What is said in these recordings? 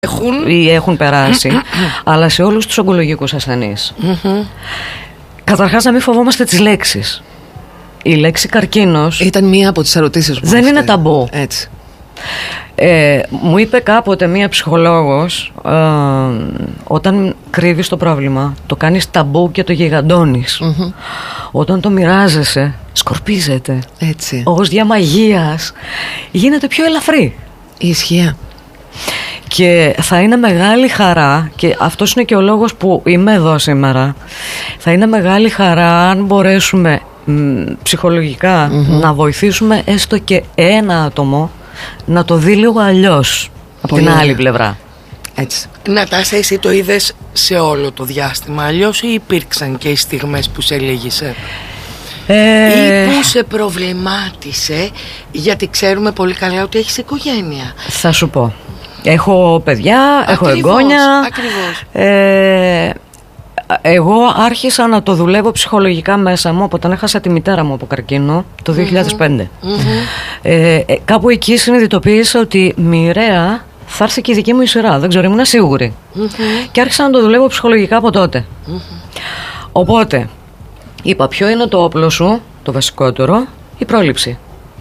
έχουν περάσει, αλλά σε όλους τους ογκολογικούς ασθενείς. Καταρχάς, να μην φοβόμαστε τις λέξεις. Η λέξη καρκίνος ήταν μία από τις ερωτήσεις μου. Δεν είναι ταμπού. Έτσι. Μου είπε κάποτε μία ψυχολόγος, όταν κρύβεις το πρόβλημα, το κάνεις ταμπού και το γιγαντώνεις. Όταν το μοιράζεσαι, σκορπίζεται. Έτσι. Ως διαμαγείας γίνεται πιο ελαφρύ. Ισχύει. Και θα είναι μεγάλη χαρά, και αυτός είναι και ο λόγος που είμαι εδώ σήμερα, θα είναι μεγάλη χαρά αν μπορέσουμε ψυχολογικά να βοηθήσουμε έστω και ένα άτομο να το δει λίγο αλλιώς από την άλλη πλευρά. Έτσι. Νατάσα, εσύ το είδες σε όλο το διάστημα αλλιώς, ή υπήρξαν και οι στιγμές που σε λύγησε ή που σε προβλημάτισε, γιατί ξέρουμε πολύ καλά ότι έχεις οικογένεια? Θα σου πω, έχω παιδιά, έχω εγγόνια. Ακριβώς. Εγώ άρχισα να το δουλεύω ψυχολογικά μέσα μου όταν έχασα τη μητέρα μου από καρκίνο το 2005. Κάπου εκεί συνειδητοποίησα ότι μοιραία θα έρθει και η δική μου η σειρά. Δεν ξέρω, ήμουν σίγουρη. Και άρχισα να το δουλεύω ψυχολογικά από τότε. Οπότε είπα, ποιο είναι το όπλο σου, το βασικότερο? Η πρόληψη.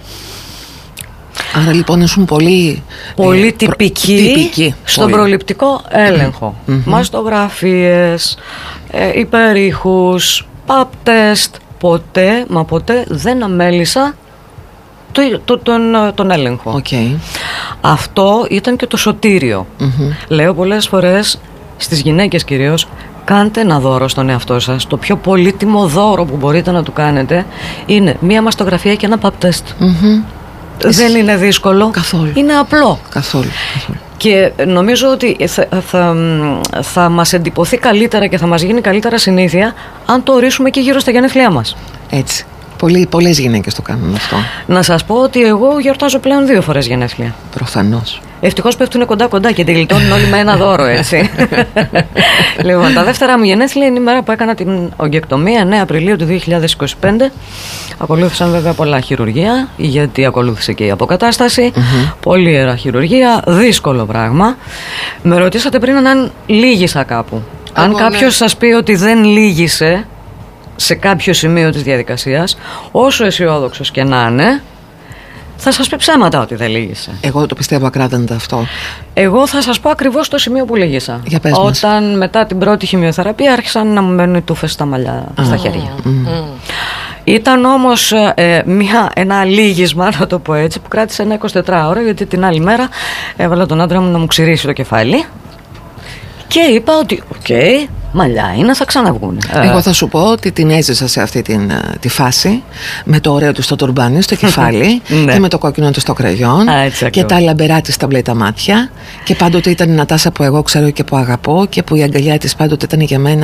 Άρα λοιπόν ήσουν πολύ τυπική στον προληπτικό έλεγχο. Μαστογραφίες, υπερήχους, pap test. Ποτέ δεν αμέλησα τον έλεγχο. Αυτό ήταν και το σωτήριο. Λέω πολλές φορές στις γυναίκες κυρίως, κάντε ένα δώρο στον εαυτό σας. Το πιο πολύτιμο δώρο που μπορείτε να του κάνετε είναι μία μαστογραφία και ένα pap test. Δεν είναι δύσκολο. Καθόλου. Είναι απλό. Καθόλου. Και νομίζω ότι θα μας εντυπωθεί καλύτερα και θα μας γίνει καλύτερα συνήθεια αν το ορίσουμε και γύρω στα γενέθλιά μας. Έτσι. Πολλές γυναίκες το κάνουν αυτό. Να σας πω ότι εγώ γιορτάζω πλέον 2 φορές γενέθλια. Προφανώς. Ευτυχώς πέφτουν κοντά και τη γλιτώνουν όλοι με ένα δώρο, έτσι. Λοιπόν, τα δεύτερα μου γενέθλια είναι η μέρα που έκανα την ογκεκτομία, 9 Απριλίου του 2025. Ακολούθησαν βέβαια πολλά χειρουργία, γιατί ακολούθησε και η αποκατάσταση. Πολύ ιερά χειρουργία, δύσκολο πράγμα. Με ρωτήσατε πριν αν λύγησα κάπου. Αν κάποιος σας πει ότι δεν λύγησε σε κάποιο σημείο της διαδικασίας, όσο αισιόδοξος και να είναι, θα σας πει ψέματα ότι δεν λύγησε. Εγώ το πιστεύω ακράδαντα αυτό. Εγώ θα σας πω ακριβώς το σημείο που λύγησα. Για πες μας. Όταν μετά την πρώτη χημειοθεραπεία άρχισαν να μου μένουν οι τούφες στα μαλλιά, στα χέρια. Ήταν όμως ένα λύγισμα, να το πω έτσι, που κράτησε ένα 24ωρο, γιατί την άλλη μέρα έβαλα τον άντρα μου να μου ξυρίσει το κεφάλι και είπα ότι μαλλιά είναι, θα ξαναβγούν. Εγώ θα σου πω ότι την έζησα σε αυτή τη φάση, με το ωραίο του στο τουρμπάνι, στο κεφάλι και με το κόκκινο του στο κραγιόν και τα λαμπερά της τα μπλε τα μάτια, και πάντοτε ήταν η Νατάσα που εγώ ξέρω και που αγαπώ, και που η αγκαλιά της πάντοτε ήταν για μένα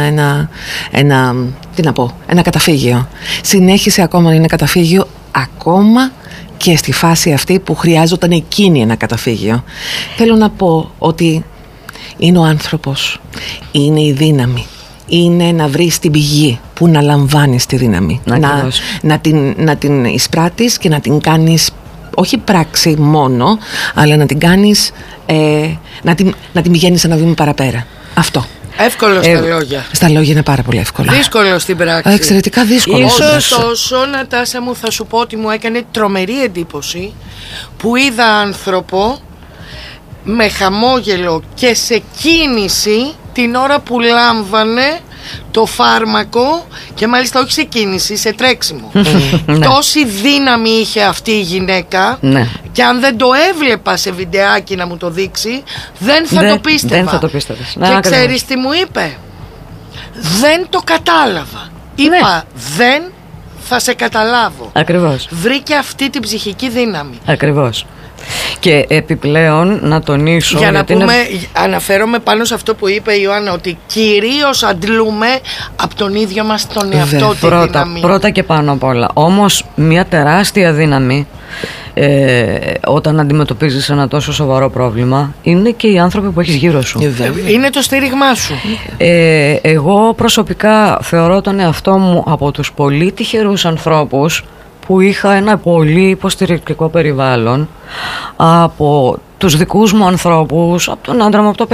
ένα καταφύγιο. Συνέχισε ακόμα να είναι καταφύγιο, ακόμα και στη φάση αυτή που χρειάζονταν εκείνη ένα καταφύγιο. Θέλω να πω ότι είναι ο άνθρωπος, είναι η δύναμη, είναι να βρεις την πηγή που να λαμβάνεις τη δύναμη, να την εισπράττεις και να την κάνεις όχι πράξη μόνο, αλλά να την κάνεις, να την πηγαίνεις ένα βήμα παραπέρα. Αυτό. Εύκολο στα λόγια. Στα λόγια είναι πάρα πολύ εύκολο. Δύσκολο στην πράξη. Εξαιρετικά δύσκολο. Ωστόσο, Νατάσα μου, θα σου πω ότι μου έκανε τρομερή εντύπωση που είδα άνθρωπο με χαμόγελο και σε κίνηση την ώρα που λάμβανε το φάρμακο, και μάλιστα όχι σε κίνηση, σε τρέξιμο. Τόση δύναμη είχε αυτή η γυναίκα, και αν δεν το έβλεπα σε βιντεάκι να μου το δείξει, δεν θα το πίστευα. Δεν θα το πίστευες. Και ξέρεις τι μου είπε? Δεν το κατάλαβα. Είπα, δεν θα σε καταλάβω. Ακριβώς. Βρήκε αυτή την ψυχική δύναμη. Ακριβώς. Και επιπλέον να τονίσω, για να πούμε, αναφέρομαι πάνω σε αυτό που είπε η Ιωάννα, ότι κυρίως αντλούμε από τον ίδιο μας τον εαυτό τη δύναμη. Πρώτα και πάνω απ' όλα. Όμως μια τεράστια δύναμη όταν αντιμετωπίζεις ένα τόσο σοβαρό πρόβλημα είναι και οι άνθρωποι που έχεις γύρω σου. Είναι το στήριγμά σου. Εγώ προσωπικά θεωρώ τον εαυτό μου από τους πολύ τυχερούς ανθρώπους που είχα ένα πολύ υποστηρικτικό περιβάλλον από τους δικούς μου ανθρώπους, από τον άντρα μου, από το